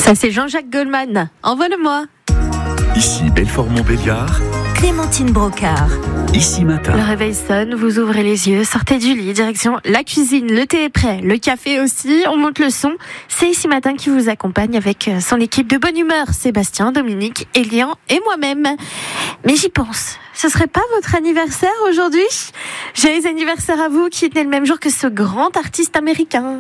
Ça c'est Jean-Jacques Goldman, envoie-le-moi. Ici Belfort-Montbéliard, Clémentine Brocard. Ici Matin. Le réveil sonne, vous ouvrez les yeux, sortez du lit, direction la cuisine, le thé est prêt, le café aussi, on monte le son. C'est Ici Matin qui vous accompagne avec son équipe de bonne humeur, Sébastien, Dominique, Elian et moi-même. Mais j'y pense, ce serait pas votre anniversaire aujourd'hui ? Joyeux anniversaire à vous qui êtes né le même jour que ce grand artiste américain.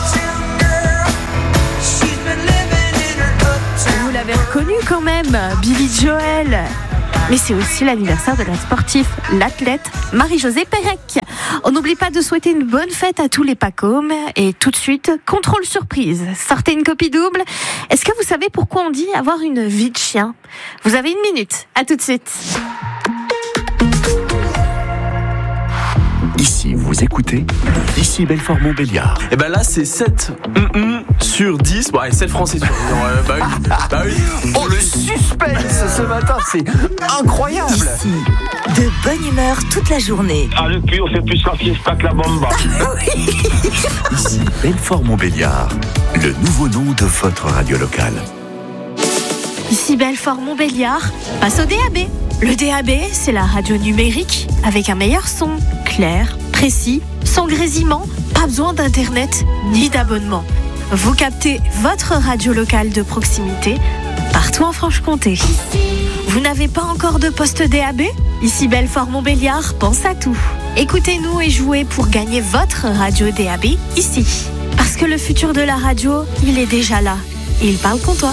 Vous l'avez reconnu quand même, Billy Joel. Mais c'est aussi l'anniversaire de la sportive, l'athlète Marie-Josée Pérec. On n'oublie pas de souhaiter une bonne fête à tous les Pacômes. Et tout de suite, contrôle surprise. Sortez une copie double. Est-ce que vous savez pourquoi on dit avoir une vie de chien ? Vous avez une minute. À tout de suite. Ici, vous écoutez Ici Belfort-Montbéliard. Et ben là, c'est 7 sur 10. Bon, allez, 7 Français sur 10. Bah oui. Oh, le suspense ce matin, c'est incroyable. Ici, de bonne humeur toute la journée. Ah, le cul, on fait plus la fiesta que la bomba. Ici Belfort-Montbéliard, le nouveau nom de votre radio locale. Ici Belfort-Montbéliard, passe au DAB. Le DAB, c'est la radio numérique avec un meilleur son, clair, précis, sans grésillement, pas besoin d'internet ni d'abonnement. Vous captez votre radio locale de proximité partout en Franche-Comté. Vous n'avez pas encore de poste DAB ? Ici Belfort-Montbéliard pense à tout. Écoutez-nous et jouez pour gagner votre radio DAB ici. Parce que le futur de la radio, il est déjà là. Et il parle pour toi.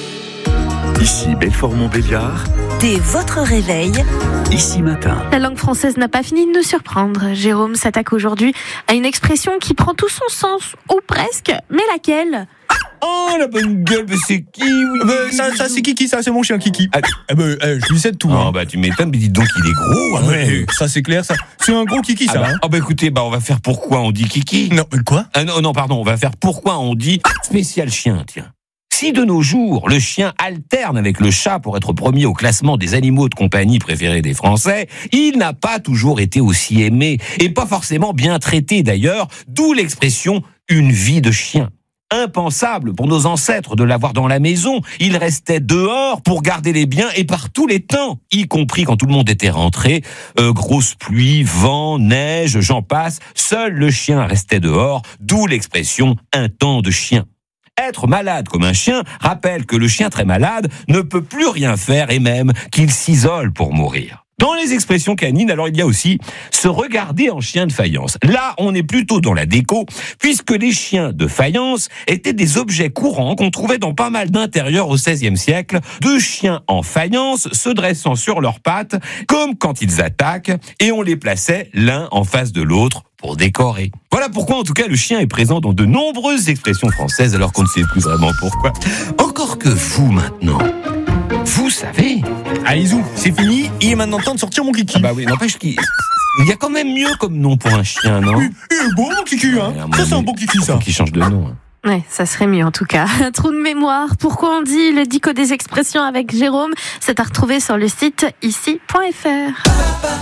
Ici Belfort-Montbéliard, Dès votre réveil, Ici Matin. La langue française n'a pas fini de nous surprendre. Jérôme s'attaque aujourd'hui à une expression qui prend tout son sens, ou presque, mais laquelle ? Oh, la bonne gueule, mais c'est qui ça c'est Kiki, ça, c'est mon chien Kiki. Je lui cède tout. Oh, bah, tu m'étonnes, mais dis donc, il est gros. Hein, Ouais, ça c'est clair, ça. C'est un gros Kiki, ça. bah écoutez, on va faire pourquoi on dit Kiki. Non, mais quoi ? Non, pardon, on va faire pourquoi on dit spécial chien, tiens. Si de nos jours, le chien alterne avec le chat pour être premier au classement des animaux de compagnie préférés des Français, il n'a pas toujours été aussi aimé, et pas forcément bien traité d'ailleurs, d'où l'expression « une vie de chien ». Impensable pour nos ancêtres de l'avoir dans la maison, il restait dehors pour garder les biens et par tous les temps, y compris quand tout le monde était rentré, grosse pluie, vent, neige, j'en passe, seul le chien restait dehors, d'où l'expression « un temps de chien ». Être malade comme un chien rappelle que le chien très malade ne peut plus rien faire et même qu'il s'isole pour mourir. Dans les expressions canines, alors il y a aussi se regarder en chien de faïence. Là, on est plutôt dans la déco, puisque les chiens de faïence étaient des objets courants qu'on trouvait dans pas mal d'intérieurs au XVIe siècle, deux chiens en faïence se dressant sur leurs pattes, comme quand ils attaquent, et on les plaçait l'un en face de l'autre pour décorer. Voilà pourquoi, en tout cas, le chien est présent dans de nombreuses expressions françaises, alors qu'on ne sait plus vraiment pourquoi. Encore que vous, maintenant, vous savez. Allez, zou, c'est fini, il est maintenant temps de sortir mon Kiki. Ah bah oui, n'empêche qu'il y a quand même mieux comme nom pour un chien, non ? Il est beau mon Kiki, hein. Ça, c'est un bon Kiki, ça. Faut qu'il change de nom. Hein. Ouais, ça serait mieux en tout cas. Un trou de mémoire. Pourquoi on dit le dico des expressions avec Jérôme ? C'est à retrouver sur le site ici.fr.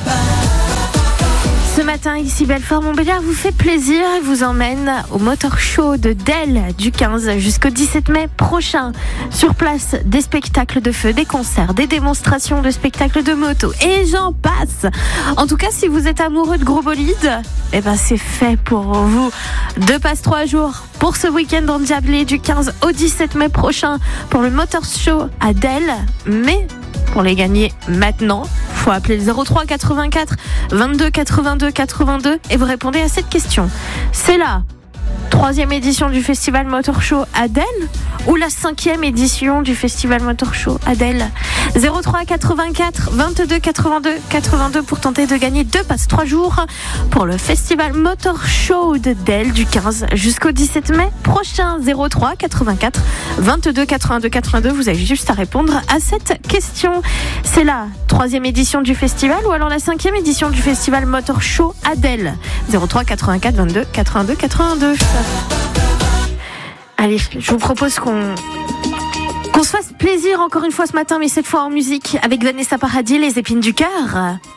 Ce matin, ici Belfort-Montbéliard vous fait plaisir et vous emmène au Motor Show de Delle du 15 jusqu'au 17 mai prochain. Sur place, des spectacles de feu, des concerts, des démonstrations de spectacles de moto et j'en passe. En tout cas, si vous êtes amoureux de gros bolides, c'est fait pour vous. 2 passes 3 jours pour ce week-end endiablé du 15 au 17 mai prochain pour le Motor Show à Delle. Mais pour les gagner maintenant, faut appeler le 03 84 22 82 82 et vous répondez à cette question. C'est la 3e édition du Festival Motor Show à Delle ou la 5e édition du Festival Motor Show à Delle ? 03 84 22 82 82 pour tenter de gagner 2 passes 3 jours pour le Festival Motor Show de Delle du 15 jusqu'au 17 mai prochain. 03 84 22 82 82, vous avez juste à répondre à cette question. C'est la 3e édition du festival ou alors la 5e édition du Festival Motor Show à Delle ? 03 84 22 82 82. Allez, je vous propose qu'on se fasse plaisir encore une fois ce matin, mais cette fois en musique avec Vanessa Paradis, Les épines du cœur.